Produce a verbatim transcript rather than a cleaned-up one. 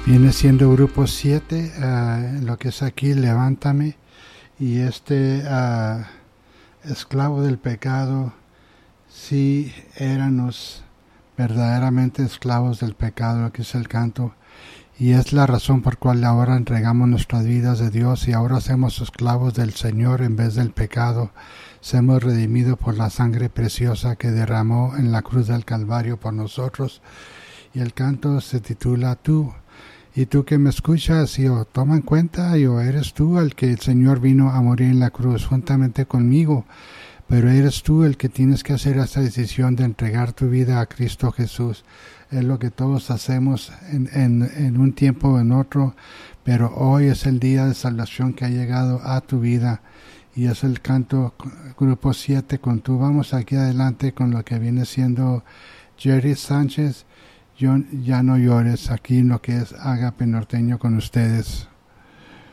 Viene siendo grupo siete, uh, lo que es aquí, Levántame. Y este uh, esclavo del pecado, sí éramos verdaderamente esclavos del pecado, lo que es el canto. Y es la razón por cual ahora entregamos nuestras vidas a Dios y ahora somos esclavos del Señor en vez del pecado. Somos redimidos por la sangre preciosa que derramó en la cruz del Calvario por nosotros. Y el canto se titula Tú. Y tú que me escuchas, yo, toma en cuenta, yo, eres tú el que el Señor vino a morir en la cruz juntamente conmigo. Pero eres tú el que tienes que hacer esa decisión de entregar tu vida a Cristo Jesús. Es lo que todos hacemos en, en, en un tiempo o en otro, pero hoy es el día de salvación que ha llegado a tu vida. Y es el canto grupo siete con Tú. Vamos aquí adelante con lo que viene siendo Jerry Sánchez. Yo, ya no llores, aquí en lo que es Agape Norteño con ustedes.